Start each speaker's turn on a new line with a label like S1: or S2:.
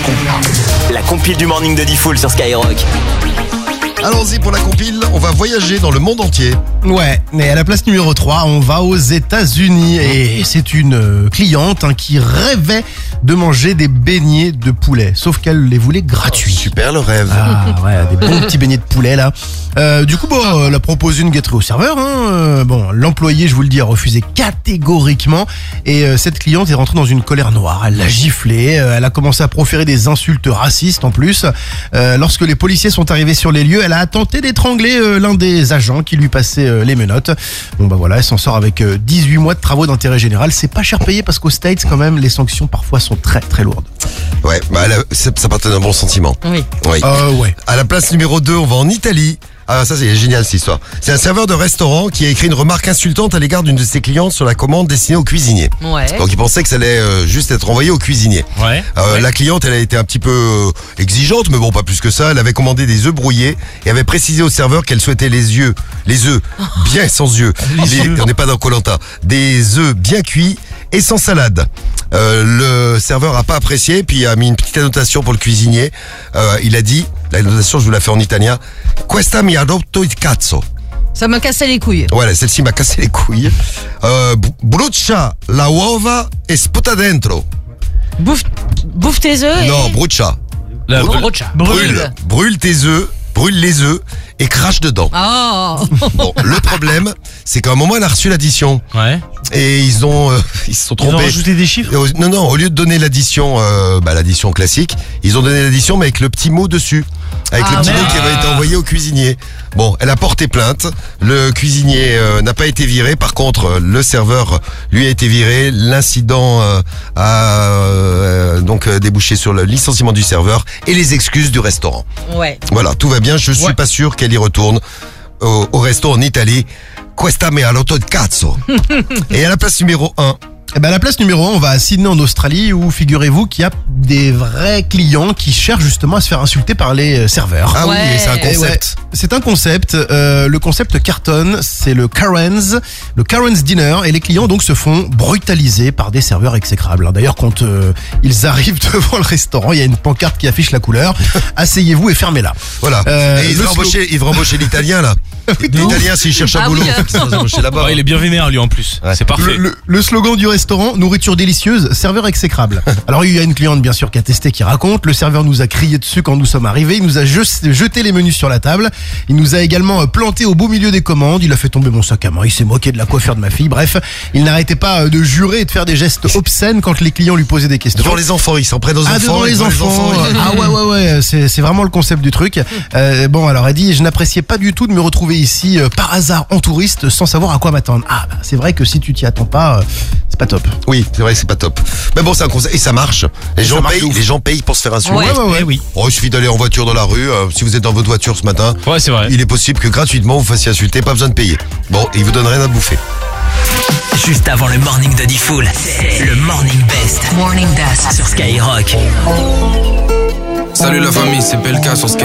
S1: La compile du morning de Diffoul sur Skyrock.
S2: Allons-y pour la compile, on va voyager dans le monde entier.
S3: Ouais, mais à la place numéro 3, on va aux États-Unis. Et c'est une cliente qui rêvait de manger des beignets de poulet. Sauf qu'elle les voulait gratuits.
S2: Super le rêve.
S3: Ah ouais, des bons petits beignets de poulet là. Du coup, elle a proposé une gâterie au serveur. L'employé, je vous le dis, a refusé catégoriquement. Et cette cliente est rentrée dans une colère noire. Elle l'a giflé, elle a commencé à proférer des insultes racistes en plus. Lorsque les policiers sont arrivés sur les lieux, elle a tenté d'étrangler l'un des agents qui lui passait les menottes. Elle s'en sort avec 18 mois de travaux d'intérêt général. C'est pas cher payé parce qu'aux States, quand même, les sanctions parfois sont très très lourdes.
S2: Ouais, ça partait d'un bon sentiment.
S4: Oui.
S2: Ouais. À la place numéro 2, on va en Italie. Ah, ça c'est génial cette histoire. C'est un serveur de restaurant qui a écrit une remarque insultante à l'égard d'une de ses clientes sur la commande destinée au cuisinier.
S4: Ouais.
S2: Donc il pensait que ça allait juste être envoyé au cuisinier.
S5: Ouais.
S2: La cliente, elle a été un petit peu exigeante, mais bon, pas plus que ça. Elle avait commandé des œufs brouillés et avait précisé au serveur qu'elle souhaitait les œufs bien sans yeux. On n'est pas dans Koh-Lanta. Des œufs bien cuits et sans salade. Le serveur a pas apprécié, puis a mis une petite annotation pour le cuisinier. Il a dit, la notation je vous la fais en italien, Questa mi ha rotto il cazzo.
S4: Ça m'a cassé les couilles.
S2: Voilà, celle-ci m'a cassé les couilles. Brucia la uova e sputa dentro.
S4: Bouffe tes œufs.
S2: Non, brucia. Brûle tes œufs, brûle les œufs et crache dedans.
S4: Oh.
S2: Bon, le problème, c'est qu'à un moment, elle a reçu l'addition.
S5: Ouais.
S2: Et ils se sont
S5: Ils ont
S2: trompés.
S5: rajouté des chiffres.
S2: Non, au lieu de donner l'addition, l'addition classique, ils ont donné l'addition mais avec le petit mot dessus. Avec le petit mot qui avait été envoyé au cuisinier. Bon, elle a porté plainte. Le cuisinier n'a pas été viré. Par contre, le serveur, lui, a été viré. L'incident a donc débouché sur le licenciement du serveur et les excuses du restaurant.
S4: Ouais.
S2: Voilà, tout va bien. Je suis pas sûr qu'elle y retourne au resto en Italie. Questa me ha rotto il cazzo. Et à la place numéro 1...
S3: À la place numéro 1, on va à Sydney en Australie où figurez-vous qu'il y a des vrais clients qui cherchent justement à se faire insulter par les serveurs.
S2: Ah oui,
S4: Ouais.
S2: et c'est un
S3: Et
S2: concept.
S3: c'est un concept. Le concept cartonne, c'est le Karen's Dinner, et les clients donc se font brutaliser par des serveurs exécrables. D'ailleurs, quand ils arrivent devant le restaurant, il y a une pancarte qui affiche la couleur. Asseyez-vous et fermez-la.
S2: Voilà. Et il
S3: le
S2: devrait embaucher l'italien là. L'italien s'il cherche un
S4: Ah
S2: boulot.
S4: oui.
S2: Il devrait embaucher là-bas.
S5: Il est bien vénère lui en plus.
S2: Ouais.
S5: C'est parfait.
S3: Le slogan du restaurant, nourriture délicieuse, serveur exécrable. Alors il y a une cliente bien sûr qui a testé, qui raconte, le serveur nous a crié dessus quand nous sommes arrivés, il nous a jeté les menus sur la table, il nous a également planté au beau milieu des commandes, il a fait tomber mon sac à main, il s'est moqué de la coiffure de ma fille, bref, il n'arrêtait pas de jurer et de faire des gestes obscènes quand les clients lui posaient des questions.
S2: Devant les enfants, ils s'en prennent aux enfants.
S3: Devant les enfants. Ouais, c'est vraiment le concept du truc. Alors elle dit, je n'appréciais pas du tout de me retrouver ici par hasard en touriste sans savoir à quoi m'attendre. C'est vrai que si tu t'y attends pas, c'est pas top.
S2: Oui, c'est vrai que c'est pas top. Mais bon, c'est un concept et ça marche. Les gens payent pour se faire insulter.
S4: Ouais.
S5: Eh oui.
S2: Il suffit d'aller en voiture dans la rue. Si vous êtes dans votre voiture ce matin,
S5: Ouais, c'est vrai.
S2: il est possible que gratuitement vous fassiez insulter, pas besoin de payer. Bon, il vous donne rien à bouffer.
S1: Juste avant le morning de Diffoul, c'est le Morning Best
S6: Morning Best.
S1: sur Skyrock.
S7: Salut la famille, c'est Pelka sur Skyrock.